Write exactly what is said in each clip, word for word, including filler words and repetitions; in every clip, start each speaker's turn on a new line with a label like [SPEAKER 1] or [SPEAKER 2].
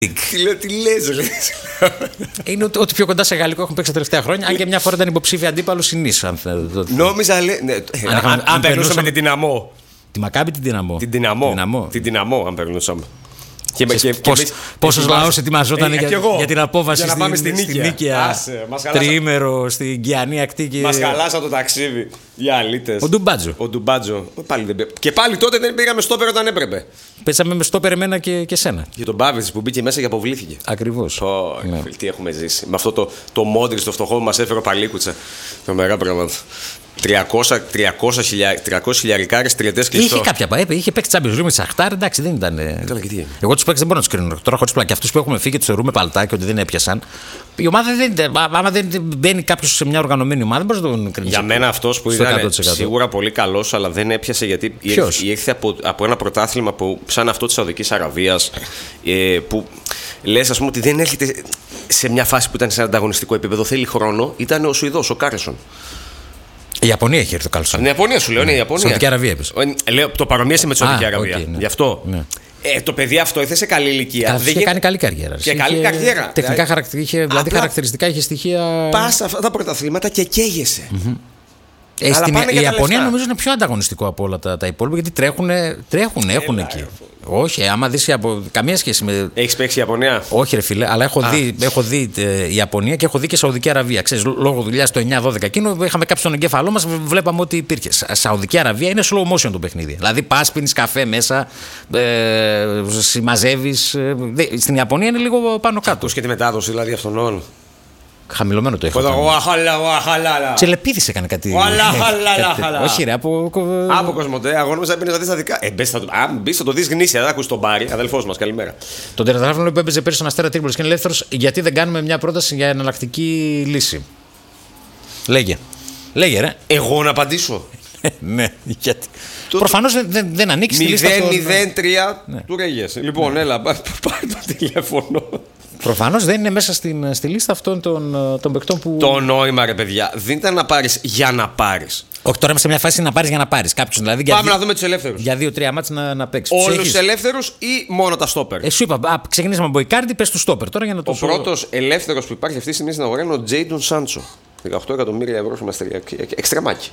[SPEAKER 1] Τι λέω, τι λες, ρε.
[SPEAKER 2] Είναι ότι, ότι πιο κοντά σε γαλλικό έχουν παίξει τα τελευταία χρόνια. Αν και μια φορά ήταν υποψήφια αντίπαλο η Νις.
[SPEAKER 1] Νόμιζα, λέει. Ναι,
[SPEAKER 2] Αν
[SPEAKER 1] αν,
[SPEAKER 2] είχαμε-
[SPEAKER 1] αν,
[SPEAKER 2] αν
[SPEAKER 1] περνούσαμε
[SPEAKER 2] περνούσαμε-
[SPEAKER 1] την Δυναμό.
[SPEAKER 2] Τη Μακάμπι την Δυναμό.
[SPEAKER 1] Την Δυναμό.
[SPEAKER 2] Δυναμό.
[SPEAKER 1] Την Δυναμό, αν περνούσαμε. Και, και, και,
[SPEAKER 2] Πώς-
[SPEAKER 1] εμείς-
[SPEAKER 2] πόσος
[SPEAKER 1] ετοιμάζ-
[SPEAKER 2] λαός ετοιμαζόταν
[SPEAKER 1] Ε,
[SPEAKER 2] για,
[SPEAKER 1] και εγώ.
[SPEAKER 2] για την απόβαση
[SPEAKER 1] Για να πάμε
[SPEAKER 2] στην,
[SPEAKER 1] στην
[SPEAKER 2] στην
[SPEAKER 1] Νίκαια.
[SPEAKER 2] Νίκαια.
[SPEAKER 1] Άσε, μας χαλάσα-
[SPEAKER 2] Τριήμερο στην Κιανή ακτή. Και...
[SPEAKER 1] Μας χαλάσα το ταξίδι. Οι αλήτες.
[SPEAKER 2] Ο Ντουμπάτζο.
[SPEAKER 1] Ο Ντουμπάτζο. Πάλι δεν πέ- Και πάλι τότε δεν πήγαμε στόπερ όταν έπρεπε.
[SPEAKER 2] Πέσαμε με στόπερ εμένα και, και σένα.
[SPEAKER 1] Και τον Μπάβιτς που μπήκε μέσα και αποβλήθηκε.
[SPEAKER 2] Ακριβώς.
[SPEAKER 1] Πω, φίλοι, τι έχουμε ζήσει. Με αυτό το, το Μόντριτς, το φτωχό που μας έφερε ο Παλίκουτσα. Τρομερά πράγματα. τριακόσια χιλιάρικάρες τριετές κλειστό.
[SPEAKER 2] Είχε κάποια παέπε, είχε παίξει Champions League με τη Σαχτάρ, εντάξει δεν ήταν.
[SPEAKER 1] Καλά, και τι έγινε.
[SPEAKER 2] Εγώ του παίξει δεν μπορώ να του κρίνω. Τώρα χωρίς πλάκα. Και αυτού που έχουμε φύγει και του θεωρούμε παλτάκι ότι δεν έπιασαν. Η ομάδα δεν είναι. Άμα δεν μπαίνει κάποιο σε μια οργανωμένη ομάδα, δεν μπορεί να τον κρίνει.
[SPEAKER 1] Για μένα αυτός που
[SPEAKER 2] Στο
[SPEAKER 1] ήταν
[SPEAKER 2] εκατό τοις εκατό.
[SPEAKER 1] σίγουρα πολύ καλός, αλλά δεν έπιασε γιατί
[SPEAKER 2] Ποιος?
[SPEAKER 1] ήρθε από, από ένα πρωτάθλημα που, σαν αυτό της Σαουδικής Αραβίας, ε, που λες ας πούμε ότι δεν έρχεται σε μια φάση που ήταν σε ανταγωνιστικό επίπεδο, θέλει χρόνο. Ήταν ο Σουηδός, ο Κάρεσον.
[SPEAKER 2] Η Ιαπωνία έχει έρθει το καλό.
[SPEAKER 1] Από την Ιαπωνία σου λέω, είναι η Ιαπωνία.
[SPEAKER 2] Σαουδική Αραβία έπαιζε.
[SPEAKER 1] Ε, Λέω, το παρομοίασε με τη Σαουδική
[SPEAKER 2] Α,
[SPEAKER 1] Αραβία.
[SPEAKER 2] οκ, ναι.
[SPEAKER 1] Γι' αυτό.
[SPEAKER 2] Ναι.
[SPEAKER 1] Ε, το παιδί αυτό ήρθε σε καλή ηλικία.
[SPEAKER 2] Καλά,
[SPEAKER 1] Δεν
[SPEAKER 2] είχε
[SPEAKER 1] γε-
[SPEAKER 2] κάνει καλή καριέρα.
[SPEAKER 1] Και
[SPEAKER 2] Είχε
[SPEAKER 1] καλή καριέρα.
[SPEAKER 2] Τεχνικά χαρακτηριστικά, είχε, δηλαδή
[SPEAKER 1] Απλά
[SPEAKER 2] χαρακτηριστικά είχε στοιχεία.
[SPEAKER 1] Πας σε αυτά τα πρωταθλήματα και καίγεσαι.
[SPEAKER 2] Ε,
[SPEAKER 1] Αλλά
[SPEAKER 2] στην,
[SPEAKER 1] πάνε
[SPEAKER 2] η
[SPEAKER 1] για τα
[SPEAKER 2] Ιαπωνία
[SPEAKER 1] λεφτά.
[SPEAKER 2] νομίζω είναι πιο ανταγωνιστικό από όλα τα, τα υπόλοιπα γιατί τρέχουν, τρέχουν έχουν εκεί. Όχι, άμα δεις η Ιαπω- καμία σχέση με.
[SPEAKER 1] Έχεις παίξει η Ιαπωνία.
[SPEAKER 2] Όχι, ρε φίλε, αλλά έχω δει, έχω δει ε, η Ιαπωνία και έχω δει και Σαουδική Αραβία. Ξέρεις, λό- λόγω δουλειά το εννιά δώδεκα εκείνο, είχαμε κάψει τον εγκέφαλό μα, βλέπαμε ότι υπήρχε. Σα- Σαουδική Αραβία είναι slow motion το παιχνίδι. Δηλαδή, πα, πίνει καφέ μέσα, ε, συμμαζεύει. Ε, στην Ιαπωνία είναι λίγο πάνω κάτω.
[SPEAKER 1] Ακούς και τη μετάδοση δηλαδή αυτών όλων.
[SPEAKER 2] Χαμηλωμένο το έχω.
[SPEAKER 1] Εδώ,
[SPEAKER 2] κάνει.
[SPEAKER 1] γουαχαλά, γουαχαλάλα.
[SPEAKER 2] Τσελεπίδης έκανε κάτι.
[SPEAKER 1] Βαλά, χαλά,
[SPEAKER 2] κάτι-
[SPEAKER 1] χαλά.
[SPEAKER 2] Όχι, ρε, από.
[SPEAKER 1] Από Κοσμοτέ, αγώνιζα να δει τα δικά. Ε, μπες, θα το- αν μπει, θα το δει γνήσια. Δεν ακούς τον Μπάρι, αδελφός μας. Καλημέρα.
[SPEAKER 2] Τον τετραγράφωνο που έπαιζε πέρυσι στον Αστέρα Τρίπολης και είναι ελεύθερος, γιατί δεν κάνουμε μια πρόταση για εναλλακτική λύση. Λέγε. Λέγε, ρε.
[SPEAKER 1] Εγώ να απαντήσω.
[SPEAKER 2] Ναι, γιατί.
[SPEAKER 1] Το-
[SPEAKER 2] Προφανώς δεν, δεν, δεν ανήκει στη λίστα
[SPEAKER 1] μηδέν
[SPEAKER 2] των-
[SPEAKER 1] μηδέν τρία του Ρέγες. Λοιπόν, έλα, πάρ' πάρ' το τηλέφωνο.
[SPEAKER 2] Προφανώς δεν είναι μέσα στην, στη λίστα αυτών των, των παικτών που.
[SPEAKER 1] Το νόημα, ρε παιδιά, δεν ήταν να πάρεις για να πάρεις.
[SPEAKER 2] Όχι, τώρα είμαστε σε μια φάση να πάρεις για να πάρεις. Κάποιους δηλαδή για,
[SPEAKER 1] Πάμε
[SPEAKER 2] δύ-
[SPEAKER 1] να δούμε τους ελεύθερους.
[SPEAKER 2] για δύο-τρία μάτς να, να παίξει. Τους
[SPEAKER 1] Όλους
[SPEAKER 2] έχεις-
[SPEAKER 1] τους ελεύθερους ή μόνο τα στόπερ.
[SPEAKER 2] Ε, σου είπα, α, ξεκινήσαμε από Ικάρντι, πες του στόπερ τώρα για να το
[SPEAKER 1] Ο
[SPEAKER 2] σου-
[SPEAKER 1] πρώτος ελεύθερος που υπάρχει αυτή τη στιγμή στην αγορά είναι ο Τζέιντον Σάντσο. δεκαοκτώ εκατομμύρια ευρώ χρηματιστηριακή. Εξτρεμάκι.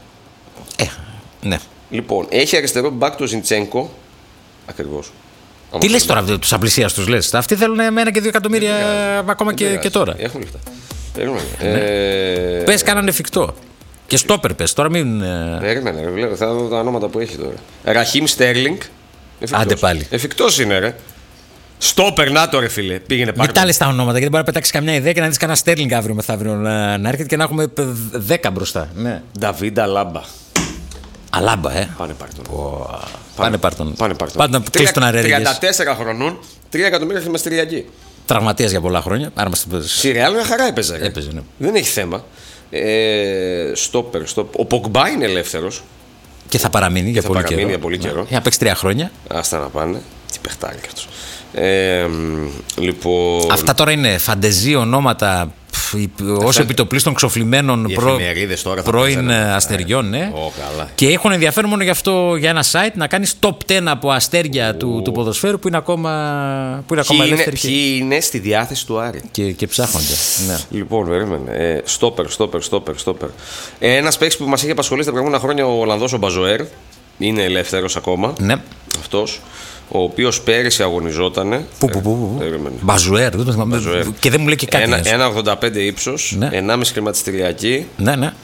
[SPEAKER 2] Ε, ναι.
[SPEAKER 1] Λοιπόν, έχει αριστερό μπακ το Ζιντσένκο. Ακριβώς.
[SPEAKER 2] Τι λες τώρα, του απλησία του λες. Αυτοί θέλουν με ένα και δύο εκατομμύρια ακόμα και, και τώρα.
[SPEAKER 1] Έχουν λεφτά. Περίμενε. Ε,
[SPEAKER 2] Πες κάνανε εφικτό. Και στόπερ πες, τώρα μην. ε,
[SPEAKER 1] Περίμενε, ρε, βλέπω, θα δω τα ονόματα που έχει τώρα. Ραχίμ Στέρλινγκ. Εφικτός.
[SPEAKER 2] Άντε πάλι.
[SPEAKER 1] Εφικτός είναι, ρε. Στόπερ, να το ρε φίλε. Πήγαινε
[SPEAKER 2] Μην
[SPEAKER 1] πάρε.
[SPEAKER 2] τα λες τα ονόματα, γιατί μπορεί να πετάξει καμιά ιδέα και να δεις κανένα Στέρλινγκ αύριο μεθαύριο να, να έρχεται και να έχουμε δέκα μπροστά. Ναι.
[SPEAKER 1] Νταβίντα Λάμπα.
[SPEAKER 2] Αλάμπα, ε.
[SPEAKER 1] Πάνε πάρ' τον.
[SPEAKER 2] Πάνε πάρ' τον.
[SPEAKER 1] Πάνε πάρ' τον.
[SPEAKER 2] Πάντα κλείσει τον
[SPEAKER 1] τριάντα
[SPEAKER 2] αρέργες.
[SPEAKER 1] τέσσερα χρονών, τρία εκατομμύρια χρηματιστηριακή.
[SPEAKER 2] Τραυματίας για πολλά χρόνια. Άρα μας το
[SPEAKER 1] Στη Ρεάλ μια χαρά έπαιζε. ρε.
[SPEAKER 2] Έπαιζε, ναι.
[SPEAKER 1] Δεν έχει θέμα. Ε, στόπερ, στόπερ. Ο Πογκμπά είναι ελεύθερος.
[SPEAKER 2] Και θα παραμείνει για
[SPEAKER 1] θα
[SPEAKER 2] πολύ
[SPEAKER 1] παραμείνει
[SPEAKER 2] καιρό.
[SPEAKER 1] για πολύ καιρό.
[SPEAKER 2] Ναι. Για να παίξει τρία χρόνια.
[SPEAKER 1] Άστα να πάνε. Τι παιχτάρι κι αυτός. Ε, μ, λοιπόν.
[SPEAKER 2] Αυτά τώρα είναι φαντεζή ονόματα ω επιτοπλίστων ξοφλημένων
[SPEAKER 1] Οι
[SPEAKER 2] προ...
[SPEAKER 1] εφημερίδες τώρα θα
[SPEAKER 2] πρώην
[SPEAKER 1] παίζανε.
[SPEAKER 2] αστεριών. Ναι.
[SPEAKER 1] Ω, καλά.
[SPEAKER 2] Και έχουν ενδιαφέρον μόνο γι' αυτό για ένα site να κάνει top δέκα από αστέρια του, του ποδοσφαίρου που είναι ακόμα, που είναι ακόμα
[SPEAKER 1] Ποιοι είναι,
[SPEAKER 2] ελεύθεροι
[SPEAKER 1] ποιοι είναι στη διάθεση του Άρη.
[SPEAKER 2] και, και ψάχνονται. Ναι.
[SPEAKER 1] Λοιπόν, περίμενε. Ε, στόπερ, στόπερ, στόπερ, στόπερ. Ε, Ένα παίκτη που μας είχε απασχολήσει τα προηγούμενα χρόνια, ο Ολλανδός ο Μπαζοέρ. Είναι ελεύθερος ακόμα.
[SPEAKER 2] Ναι.
[SPEAKER 1] Αυτός. Ο οποίος πέρυσι αγωνιζότανε.
[SPEAKER 2] Πού, πού, πού, πού.
[SPEAKER 1] Περίμενε.
[SPEAKER 2] Μπαζουέρ, δεν το θυμάμαι.
[SPEAKER 1] Μπαζουέρ.
[SPEAKER 2] Και δεν μου λέει και κάτι.
[SPEAKER 1] Ένα,
[SPEAKER 2] ένας.
[SPEAKER 1] ένα ογδόντα πέντε ύψος,
[SPEAKER 2] Ναι.
[SPEAKER 1] ενάμιση χρηματιστηριακή.
[SPEAKER 2] Ναι, ναι.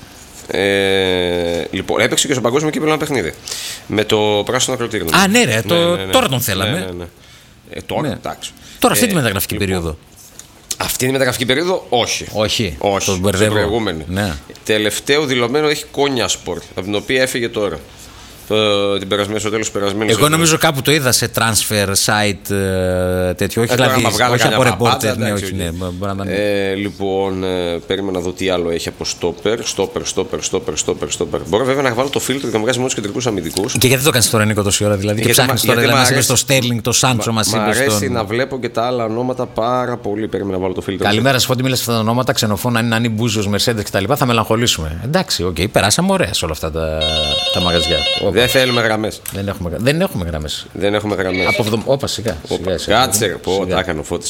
[SPEAKER 1] Ε, λοιπόν, έπαιξε και στο παγκόσμιο κύπελλο ένα παιχνίδι. Με το πράσινο ακροτήρι.
[SPEAKER 2] Α, ναι, ρε, το- τώρα τον θέλαμε.
[SPEAKER 1] Ναι, ναι, ναι. Ε, τώρα,
[SPEAKER 2] Ναι.
[SPEAKER 1] εντάξει.
[SPEAKER 2] Τώρα αυτή
[SPEAKER 1] Ε,
[SPEAKER 2] τη μεταγραφική
[SPEAKER 1] λοιπόν,
[SPEAKER 2] περίοδο.
[SPEAKER 1] Αυτή είναι η μεταγραφική περίοδο, όχι.
[SPEAKER 2] Όχι.
[SPEAKER 1] Όχι,
[SPEAKER 2] Το
[SPEAKER 1] στην
[SPEAKER 2] μπερδεύω.
[SPEAKER 1] προηγούμενη.
[SPEAKER 2] Ναι.
[SPEAKER 1] Τελευταίο δηλωμένο έχει Κόνια Σπορ, από την οποία έφυγε τώρα. Το, την περασμένη, στο τέλος της περασμένης.
[SPEAKER 2] Εγώ νομίζω κάπου το είδα σε transfer site ε, τέτοιο. Όχι,
[SPEAKER 1] Ε, τώρα,
[SPEAKER 2] δηλαδή,
[SPEAKER 1] άμα βγάλω
[SPEAKER 2] όχι
[SPEAKER 1] κανένα
[SPEAKER 2] από
[SPEAKER 1] παπάτσα,
[SPEAKER 2] reporter. Ναι,
[SPEAKER 1] εντάξει,
[SPEAKER 2] όχι,
[SPEAKER 1] οκ.
[SPEAKER 2] ναι, μπορεί να ήταν.
[SPEAKER 1] Ε, λοιπόν, ε, περίμενα να δω τι άλλο έχει από στόπερ. Στόπερ, στόπερ, στόπερ, στόπερ, στόπερ. Μπορώ βέβαια να βάλω το φίλτρο και να βγάζει μόνο του κεντρικού αμυντικού.
[SPEAKER 2] Και γιατί το κάνει τώρα, Νίκο, τόση ώρα, δηλαδή. Και
[SPEAKER 1] Γιατί
[SPEAKER 2] ψάχνει
[SPEAKER 1] μα-
[SPEAKER 2] τώρα,
[SPEAKER 1] γιατί
[SPEAKER 2] δηλαδή,
[SPEAKER 1] μ'
[SPEAKER 2] μα είπε
[SPEAKER 1] αρέσει-
[SPEAKER 2] στο Στέρλινγκ, το Σάντσο, μα
[SPEAKER 1] Μ'
[SPEAKER 2] είπε
[SPEAKER 1] αρέσει
[SPEAKER 2] στον.
[SPEAKER 1] να βλέπω και τα άλλα ονόματα πάρα πολύ. Περίμενα να βάλω το φίλτρο.
[SPEAKER 2] Καλημέρα, σα Φώτη, μίλα σε αυτά τα ονόματα, ξενοφώνα, αν είναι Ανή Μπούζο, Μερσέντε κτλ. Θα μελαγχολήσουμε. Εντάξει, οκ, περάσαμε ωραία σε όλα αυτά τα, τα μαγαζιά.
[SPEAKER 1] Δεν Δεν θέλουμε γραμμές.
[SPEAKER 2] Δεν έχουμε, δεν έχουμε γραμμές.
[SPEAKER 1] Δεν έχουμε γραμμές.
[SPEAKER 2] Από εβδομ... Όπα, σιγά. σιγά, σιγά
[SPEAKER 1] Κάτσε, πω, τα έκανε ο Φώτης.